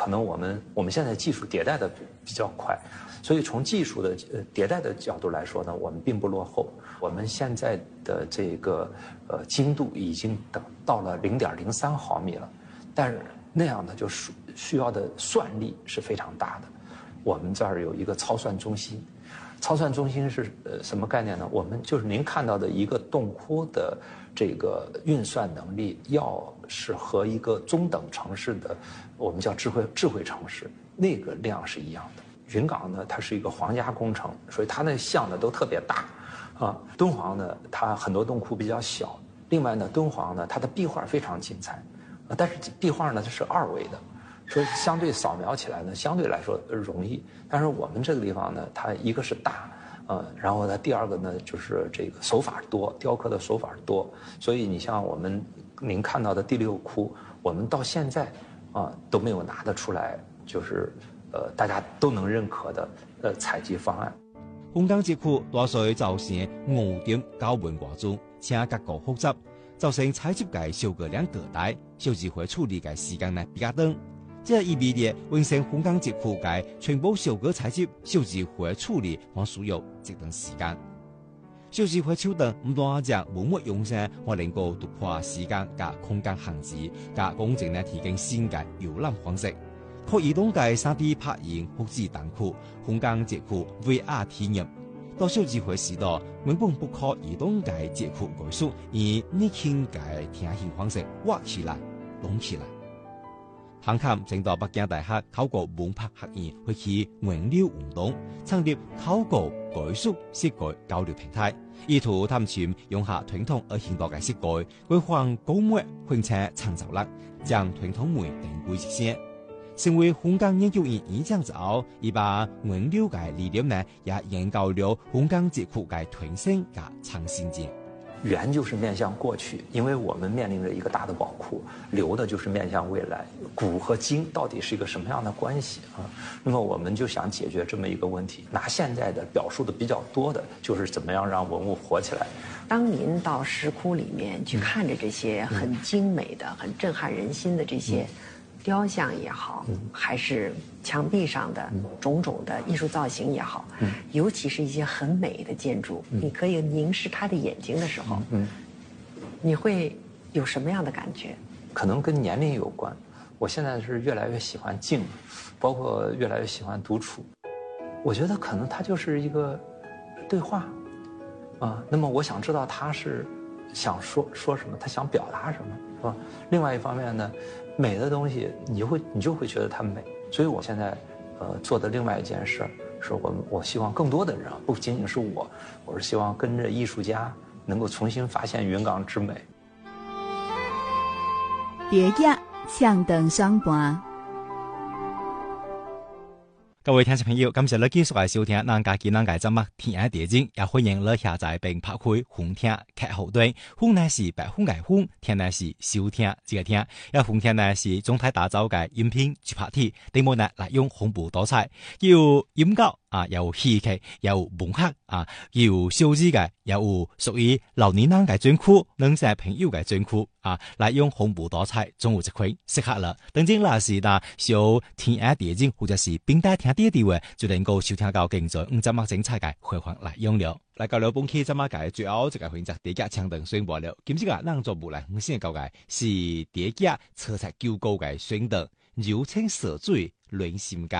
可能我们现在技术迭代的比较快，所以从技术的迭代的角度来说呢，我们并不落后。我们现在的这个精度已经到了0.03毫米了，但是那样呢，就需要的算力是非常大的。我们这儿有一个超算中心，超算中心是什么概念呢？我们就是您看到的一个洞窟的这个运算能力，要是和一个中等城市的我们叫智慧城市那个量是一样的。云冈呢，它是一个皇家工程，所以它那项呢都特别大，啊，敦煌呢它很多洞窟比较小，另外呢敦煌呢它的壁画非常精彩，但是壁画呢它是2维的，所以相对扫描起来呢相对来说容易，但是我们这个地方呢，它一个是大，然后呢第二个呢就是这个手法多，雕刻的手法多，所以你像您看到的第6窟，我们到现在都没有拿得出来，就是大家都能认可的采集方案。 红冈节窟大水造成5点9文挂钟，且结構複雜，造成採集嘅收割量過大，收集會處理嘅時間呢比較長。這意味着完成紅岡節窟嘅全部收割採集、收集會處理還需要一段時間。收集會手段唔單止文物用上，還能夠突破時間及空間限制，及公眾呢提供新嘅遊覽方式。可移動嘅3D 拍影複製檔窟、紅岡節窟 VR 體驗。到收集會時代，原本不可移動嘅節窟概述，以年輕嘅聽形方式畫起來、弄起來。杭侃正到北京大學考古文化學院開啟原料運動，成立考古概述設計交流平台，意圖探尋用下傳統而現代嘅設計，規劃古物分拆創造力，將傳統美定位一線。成為紅岡研究院院長之後，伊把原料嘅理念呢，也研究了紅岡節窟嘅傳承及創新性。 圓就是面向過去，因為我們面臨着一個大的寶庫；流的就是面向未來。古和今到底是一個什麼樣的關係啊？那麼我們就想解決這麼一個問題，拿現在的表述的比較多的，就是怎麼樣讓文物活起來。 當您到石窟裡面去看着這些很精美的、很震撼人心的這些雕像也好，還是牆壁上的種種的藝術造型也好，尤其是一些很美的建築，你可以凝視他的眼睛的時候，你會有什麼樣的感覺？ 可能跟年齡有關。我現在是越來越喜歡靜，包括越來越喜歡獨處。我覺得可能它就是一個對話啊。那麼我想知道他是想說什麼，他想表達什麼，是吧？另外一方面呢，美的東西你就會覺得它美。所以我現在做的另外一件事是我希望更多的人，不僅僅是我是希望跟着藝術家能夠重新發現雲岡之美。 蝶仔向燈相伴。 各位聽眾朋友，感謝你繼續來收聽咱家己咱嘅節目《天涯地景》，也歡迎你下載並拍開紅聽客戶端。紅呢是白紅嘅紅，天呢是收聽這個聽，也紅聽呢是總體打造嘅音頻主拍體，題目呢來用豐富多彩，有音樂有戲劇，有文學有小資嘅，有屬於老年人嘅專區，能成朋友嘅專區來用豐富多彩，總有一塊適合了。等陣那是小天涯地景或者是冰帶聽啲地位，就能夠收聽到精彩5集麥精彩嘅回放來用了。來到了本期節目嘅最後，這個環節蝶仔搶燈宣布了。今次嘅咱做無來先講嘅是蝶仔車漆9個嘅宣燈，柔情似水暖心間。